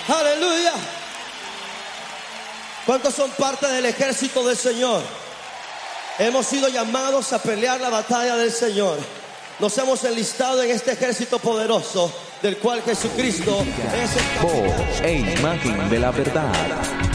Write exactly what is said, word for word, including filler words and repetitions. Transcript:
Aleluya. ¿Cuántos son parte del ejército del Señor? Hemos sido llamados a pelear la batalla del Señor. Nos hemos enlistado en este ejército poderoso del cual Jesucristo es el Voz e imagen de la verdad.